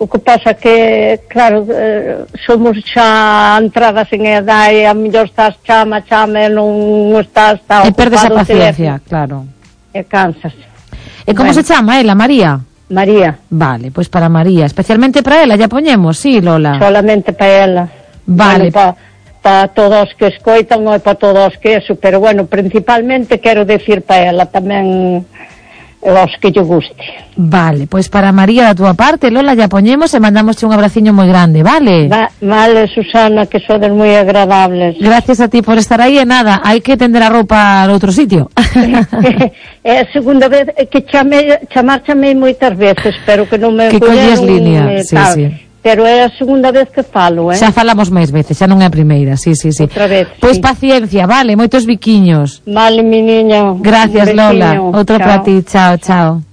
O que pasa que, claro, somos xa entradas en edade, a mellor estás chama e non estás ocupado. E perdes a paciencia, claro. E cansas. E como se chama ela, María? María. Vale, pois para María, especialmente para ela, ya poñemos, sí, Lola. Solamente para ela. Vale. Para todos os que escoitan ou para todos os que eso, pero bueno, principalmente quero decir para ela tamén os que lle guste. Vale, pois para María da túa parte, Lola, ya poñemos e mandamos un abraciño moi grande, vale? Vale, Susana, que sodes moi agradables. Gracias a ti por estar aí e nada, hai que tender a roupa no outro sitio. É a segunda vez que chamei moitas veces, pero que non me que colles línea, sí, tal. sí. Pero é a segunda vez que falo, Xa falamos máis veces, xa non é a primeira, sí. Outra vez, pois sí. Paciencia, vale, moitos biquiños. Vale, mi niño. Gracias, Lola. Outro para ti, chao.